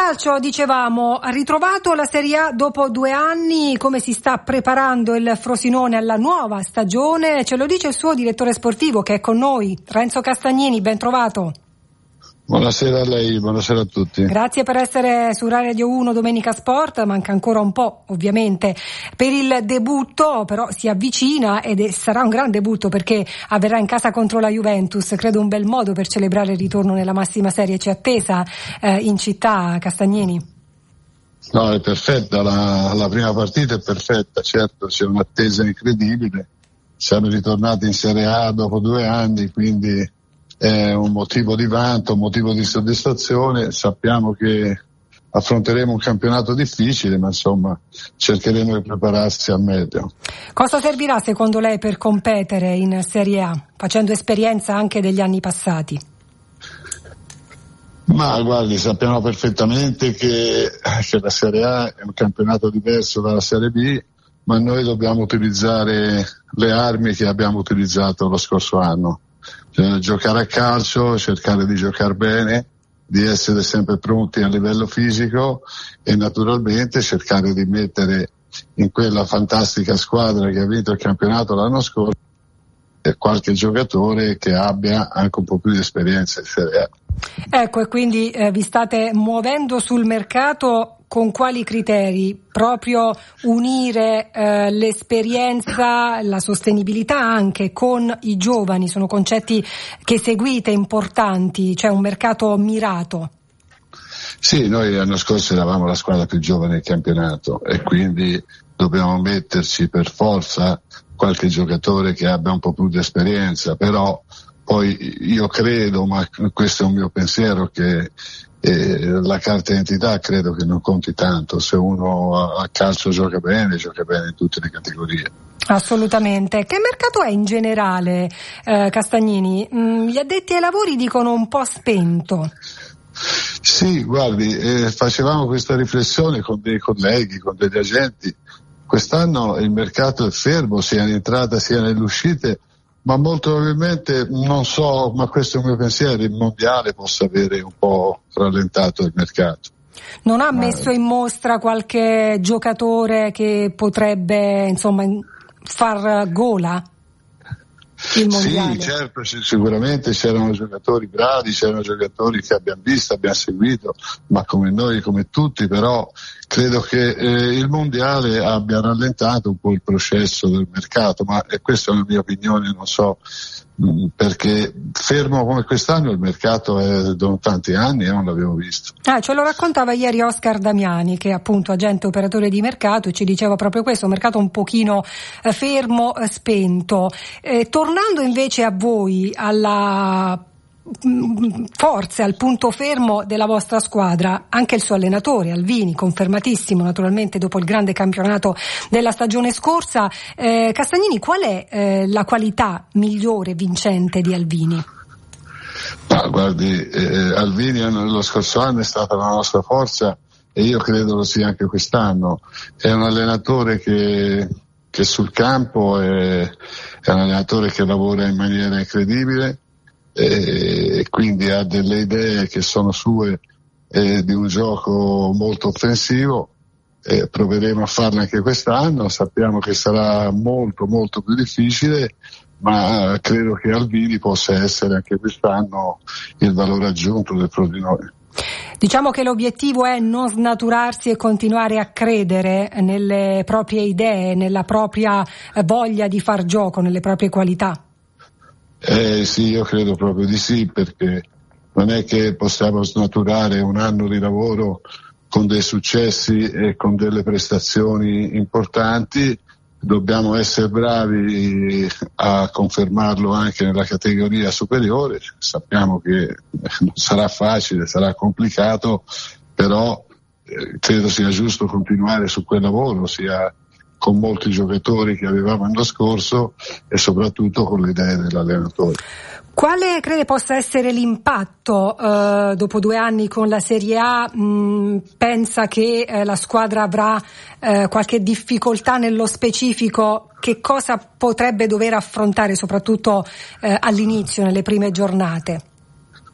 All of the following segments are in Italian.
calcio, dicevamo, ha ritrovato la Serie A dopo 2 anni. Come si sta preparando il Frosinone alla nuova stagione? Ce lo dice il suo direttore sportivo che è con noi, Renzo Castagnini. Ben trovato. Buonasera a lei, buonasera a tutti. Grazie per essere su Rai Radio 1 Domenica Sport. Manca ancora un po', ovviamente, per il debutto, però si avvicina ed sarà un gran debutto perché avverrà in casa contro la Juventus. Credo un bel modo per celebrare il ritorno nella massima serie. C'è attesa in città, Castagnini? No, è perfetta, la prima partita è perfetta, certo, c'è un'attesa incredibile. Siamo ritornati in Serie A dopo 2 anni, quindi è un motivo di vanto, un motivo di soddisfazione. Sappiamo che affronteremo un campionato difficile, ma insomma cercheremo di prepararsi al meglio. Cosa servirà secondo lei per competere in Serie A, facendo esperienza anche degli anni passati? Ma guardi, sappiamo perfettamente che la Serie A è un campionato diverso dalla Serie B, ma noi dobbiamo utilizzare le armi che abbiamo utilizzato lo scorso anno. Giocare a calcio, cercare di giocare bene, di essere sempre pronti a livello fisico e naturalmente cercare di mettere in quella fantastica squadra che ha vinto il campionato l'anno scorso qualche giocatore che abbia anche un po' più di esperienza in Serie A. Ecco, e quindi vi state muovendo sul mercato con quali criteri? Proprio unire l'esperienza, la sostenibilità anche con i giovani, sono concetti che seguite importanti, cioè un mercato mirato? Sì, noi l'anno scorso eravamo la squadra più giovane del campionato e quindi dobbiamo metterci per forza qualche giocatore che abbia un po' più di esperienza, però poi io credo, ma questo è un mio pensiero, che la carta d'identità credo che non conti tanto. Se uno a calcio gioca bene in tutte le categorie. Assolutamente. Che mercato è in generale, Castagnini? Gli addetti ai lavori dicono un po' spento. Sì, guardi, facevamo questa riflessione con dei colleghi, con degli agenti. Quest'anno il mercato è fermo sia in entrata sia nelle uscite, ma molto probabilmente, non so, ma questo è il mio pensiero, il mondiale possa avere un po' rallentato il mercato. Non ha messo in mostra qualche giocatore che potrebbe, insomma, far gola il mondiale? Sì, certo, sicuramente c'erano giocatori bravi, c'erano giocatori che abbiamo visto, abbiamo seguito, ma come noi, come tutti, però credo che il mondiale abbia rallentato un po' il processo del mercato, ma questa è una mia opinione, non so, perché fermo come quest'anno il mercato è da tanti anni e non l'avevo visto. Ce lo raccontava ieri Oscar Damiani, che è appunto agente operatore di mercato, e ci diceva proprio questo, un mercato un pochino fermo, spento. Tornando invece a voi, alla forza, al punto fermo della vostra squadra, anche il suo allenatore Alvini, confermatissimo naturalmente dopo il grande campionato della stagione scorsa. Castagnini, qual è la qualità migliore vincente di Alvini? Guardi, Alvini lo scorso anno è stata la nostra forza e io credo lo sia anche quest'anno. È un allenatore che sul campo è un allenatore che lavora in maniera incredibile e quindi ha delle idee che sono sue di un gioco molto offensivo. Proveremo a farlo anche quest'anno, sappiamo che sarà molto molto più difficile, ma credo che Alvini possa essere anche quest'anno il valore aggiunto del Frosinone. Diciamo che l'obiettivo è non snaturarsi e continuare a credere nelle proprie idee, nella propria voglia di far gioco, nelle proprie qualità. Sì, io credo proprio di sì, perché non è che possiamo snaturare un anno di lavoro con dei successi e con delle prestazioni importanti. Dobbiamo essere bravi a confermarlo anche nella categoria superiore. Sappiamo che non sarà facile, sarà complicato, però credo sia giusto continuare su quel lavoro, sia con molti giocatori che avevamo l'anno scorso e soprattutto con le idee dell'allenatore. Quale crede possa essere l'impatto dopo 2 anni con la Serie A? Pensa che la squadra avrà qualche difficoltà nello specifico? Che cosa potrebbe dover affrontare soprattutto all'inizio, nelle prime giornate?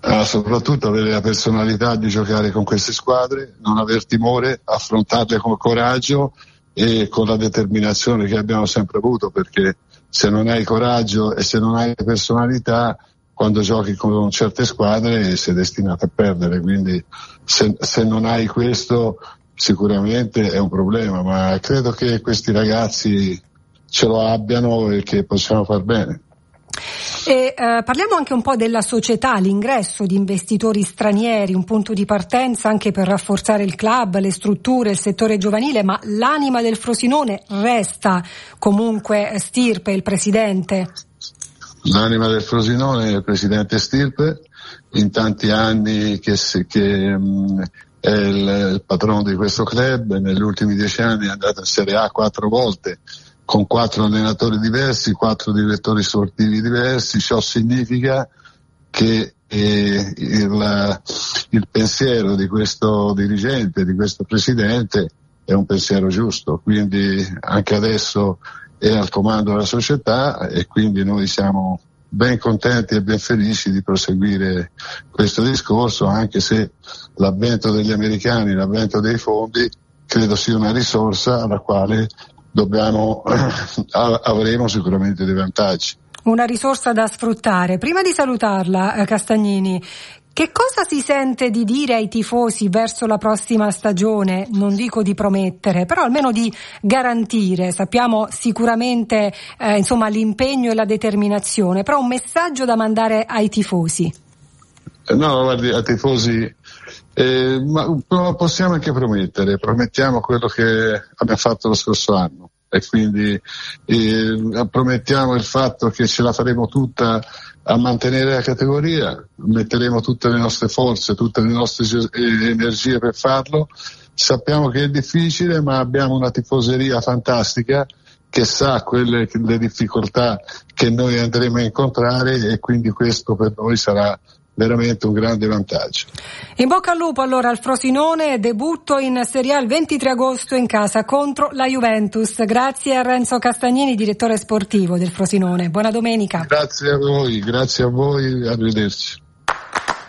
Soprattutto avere la personalità di giocare con queste squadre, non aver timore, affrontarle con coraggio e con la determinazione che abbiamo sempre avuto, perché se non hai coraggio e se non hai personalità, quando giochi con certe squadre sei destinato a perdere, quindi se non hai questo sicuramente è un problema, ma credo che questi ragazzi ce lo abbiano e che possiamo far bene. E parliamo anche un po' della società, l'ingresso di investitori stranieri, un punto di partenza anche per rafforzare il club, le strutture, il settore giovanile, ma l'anima del Frosinone resta comunque Stirpe, il presidente. L'anima del Frosinone è il presidente Stirpe, in tanti anni che è il patrono di questo club, negli ultimi 10 anni è andato in Serie A 4 volte, con 4 allenatori diversi, 4 direttori sportivi diversi. Ciò significa che il pensiero di questo dirigente, di questo presidente, è un pensiero giusto, quindi anche adesso è al comando della società e quindi noi siamo ben contenti e ben felici di proseguire questo discorso, anche se l'avvento degli americani, l'avvento dei fondi, credo sia una risorsa alla quale avremo sicuramente dei vantaggi. Una risorsa da sfruttare. Prima di salutarla, Castagnini, che cosa si sente di dire ai tifosi verso la prossima stagione? Non dico di promettere, però almeno di garantire. Sappiamo sicuramente l'impegno e la determinazione, però un messaggio da mandare ai tifosi. No, guardi, ai tifosi ma possiamo anche promettere, promettiamo quello che abbiamo fatto lo scorso anno e quindi promettiamo il fatto che ce la faremo tutta a mantenere la categoria, metteremo tutte le nostre forze, tutte le nostre energie per farlo. Sappiamo che è difficile, ma abbiamo una tifoseria fantastica che sa le difficoltà che noi andremo a incontrare e quindi questo per noi sarà veramente un grande vantaggio. In bocca al lupo allora al Frosinone, debutto in Serie A il 23 agosto in casa contro la Juventus. Grazie a Renzo Castagnini, direttore sportivo del Frosinone. Buona domenica. Grazie a voi, arrivederci.